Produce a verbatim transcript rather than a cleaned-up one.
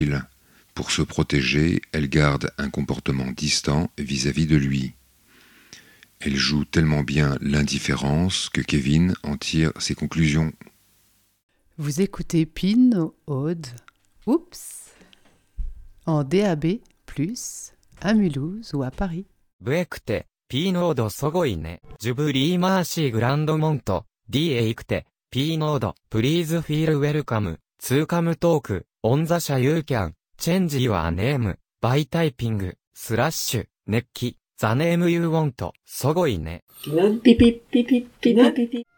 Pour se protéger, elle garde un comportement distant vis-à-vis de lui. Elle joue tellement bien l'indifférence que Kevin en tire ses conclusions. Vous écoutez Pin Aude, oups, en D A B plus, à Mulhouse ou à Paris. ブエクテ、ピーノードすごいね。ジュブリーマーシーグランドモント、ディエイクテ、ピーノード、プリーズフィールウェルカム、ツーカムトーク、オンザシャユーキャン、チェンジユアネーム、バイタイピング、スラッシュ、熱気、ザネームユーウォント、すごいね。 ピピピピピピピピ。